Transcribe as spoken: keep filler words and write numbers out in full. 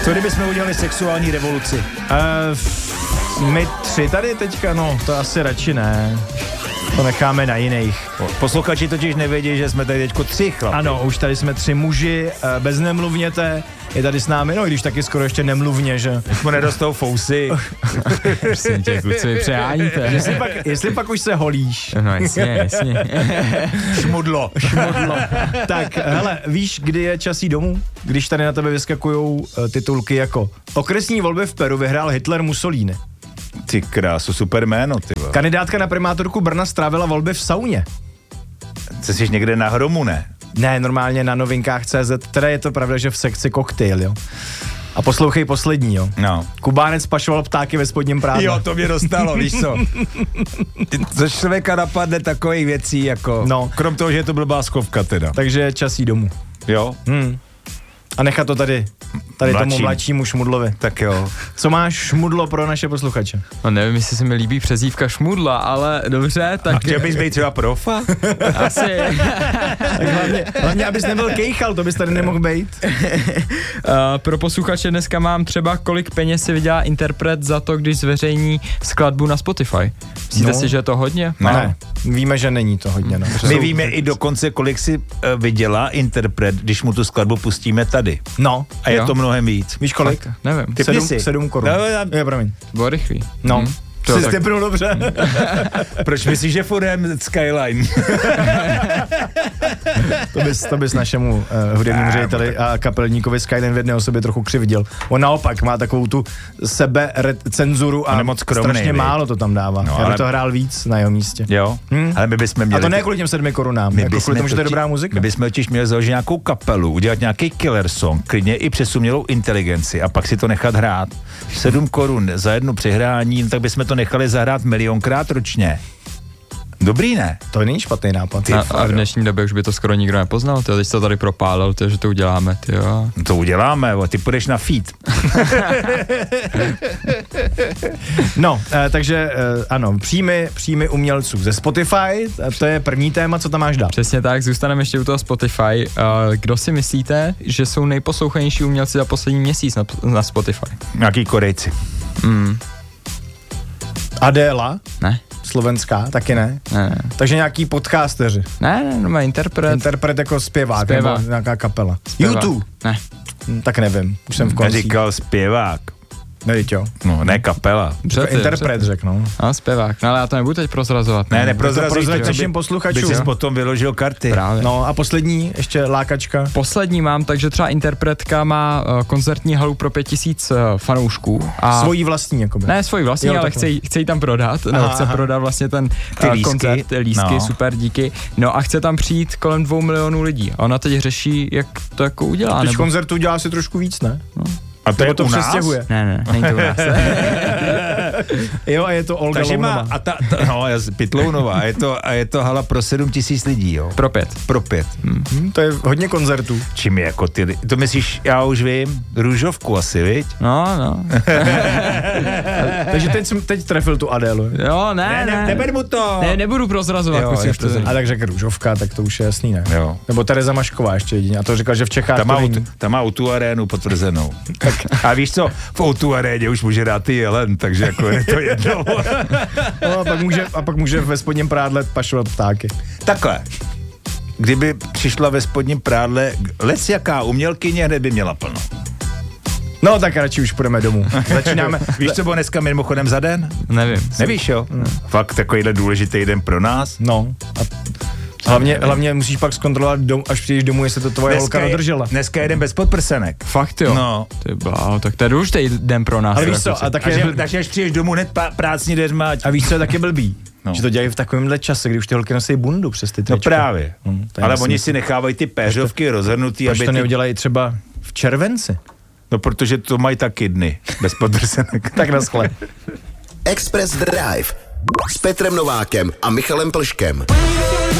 Co kdybychom udělali sexuální revoluci? Uh, my tři tady teďka, no, to asi radši ne. To necháme na jiných. Posluchači totiž nevědí, že jsme tady teďko tři chlapi. Ano, už tady jsme tři muži, bez nemluvněte, je tady s námi, no i když taky skoro ještě nemluvně, že? Mu nerostou fousy. Prosím tě, kluci, vy přejáníte. Jestli pak, jestli pak už se holíš. No jasně, jasně. Šmudlo. Šmudlo. Tak, hele, víš, kdy je čas jít domů? Když tady na tebe vyskakujou uh, titulky jako okresní volby v Peru vyhrál Hitler Mussolini. Ty krásu, super jméno, ty vole. Kandidátka na primátorku Brna strávila volby v sauně. Co jsi někde na hromu, ne? Ne, normálně na novinkách tečka cé zet, teda je to pravda, že v sekci koktejl, jo. A poslouchej poslední, jo. No. Kubánec pašoval ptáky ve spodním prádle. Jo, to mě dostalo, víš co. Za člověka napadne takových věcí, jako, no. Krom toho, že je to blbá schovka teda. Takže čas jít domů. Jo. Hmm. A nechat to tady, tady Mladší. tomu mladšímu šmudlovi. Tak jo. Co máš šmudlo pro naše posluchače? No nevím, jestli se mi líbí přezdívka šmudla, ale dobře, tak... A chtěl bys být třeba profa? Asi. Tak hlavně, hlavně, abys nebyl kejchal, to bys tady nemohl být. uh, pro posluchače dneska mám třeba, kolik peněz si vydělá interpret za to, když zveřejní skladbu na Spotify. Myslíte no. si, že je to hodně? Ne, ne, víme, že není to hodně. No. My víme i dokonce, kolik si uh, vydělá interpret, když mu tu skladbu pustíme tady. No. A je jo. to mnohem víc. Víš kolik? Tak, nevím. Ty sedm, si. sedm korun. No, já... Je, promiň. Bylo rychlý. No. Hmm. Jsi tak... stepnul dobře. Proč myslíš, že furem Skyline? to, bys, to bys našemu uh, hudebnímu řediteli a kapelníkovi Skyline v jedné osobě trochu křivděl. On naopak má takovou tu sebecenzuru a moc skromnej, strašně viď? málo to tam dává. No, Já bych ale... to hrál víc na jeho místě. Jo, hmm? ale my bychom měli... A to ne kvůli těm sedmi korunám, my jako kvůli tomu, že to je totiž, dobrá muzika. My bychom totiž měli založit nějakou kapelu, udělat nějaký killer song, klidně i přes umělou inteligenci a pak si to nechat hrát. Sedm korun za jedno přehrání, tak bychom to nechali zahrát milionkrát ročně. Dobrý, ne? To není špatný nápad. A, a v dnešní době už by to skoro nikdo nepoznal, ty, teď to tady propálil, ty, že to uděláme, ty jo. To uděláme, ty půjdeš na feed. No, eh, takže eh, ano, příjmy, příjmy umělců ze Spotify, to je první téma, co tam máš dát. Přesně tak, zůstaneme ještě u toho Spotify. Kdo si myslíte, že jsou nejposlouchanější umělci za poslední měsíc na, na Spotify? Nějaký Korejci. Mm. Adéla? Ne. Slovenská? Taky ne? Ne, ne. Takže nějaký podcasteři. Ne, ne, no má interpret. Interpret jako zpěvák, Zpěvák. nebo nějaká kapela. Zpěvák. YouTube? Ne. Hm, tak nevím, už jsem v konci. Neříkal zpěvák. Nevíš jo. No, ne kapela. Přety, Interpret řekl, no. No, zpěvák. No ale já to nebudu teď prozrazovat. Ne, ne neprozrazíš, prozrať to, našim by, posluchačům. by jsi potom vyložil karty. Právě. No a poslední, ještě lákačka. Poslední mám, takže třeba interpretka má uh, koncertní halu pro pět tisíc uh, fanoušků. A Svojí vlastní, jakoby. Ne, svoji vlastní, Jo, ale takhle. chce, jí- chce jí tam prodat, no, Aha, chce aha. prodat vlastně ten Ty uh, lístky. koncert, ty lístky, No. super, díky. No a chce tam přijít kolem dvou milionů lidí. A ona teď řeší, jak to jako udělá. Teď Nebo... koncertu dělá si trošku víc, ne? A to Nebo je to u nás? přestěhuje. Ne, ne, není to u nás. Jo, a je to Olga Takže má, Lounová. a ta, ta, no, Pytlounová, a je to, a je to hala pro sedm tisíc lidí, jo? Pro pět. Pro pět. Hm, to je hodně koncertů. Čím je jako ty, li- to myslíš, já už vím, růžovku asi, viď? No, no. Takže teď, jsem, teď trefil tu Adélu. Jo, ne, ne. neber mu to. Ne, nebudu prozrazovat, Jo, kluci, je už to to- zní. A tak řekl Růžovka, tak to už je jasný, ne? Jo. Nebo Tereza Mašková ještě jedině. A to říkal, že v Čechách Ta má, to u, není. ta má u tu arénu potvrzenou. A víš co, v o tu aréně už může dát i jelen, takže jako je to jedno. No, a, pak může, a pak může ve spodním prádle pašovat ptáky. Takhle. Kdyby přišla ve spodním prádle, lec jaká umělkyně, hned by měla plno. No tak radši už půjdeme domů. Začínáme. Víš, co bylo dneska mimochodem za den? Nevím. Nevíš, jo? Fakt takovýhle důležitý den pro nás. No. A hlavně, hlavně musíš pak zkontrolovat, dom, až přijdeš domů, jestli to tvoje holka je, dodržela. dneska jeden bez podprsenek. Fakt jo. No. Ty bláho, tak to je důležitý den pro nás. Ale víš teda, co, kluci. a taky Takže, je, takže až přijdeš domů, hned pá- prácní dveřma. a víš co je taky blbý? No. Že to dělají v takovémhle čase, kdy už ty holky nosí bundu přes ty No trička. právě. Hmm, to je Ale jasný. oni si nechávají ty péřovky rozhrnutý, Proč aby to ty... neudělají třeba v červenci? No protože to mají taky dny bez podprsenek. Tak naschle. Express Drive s Petrem Novákem a Michalem Plškem.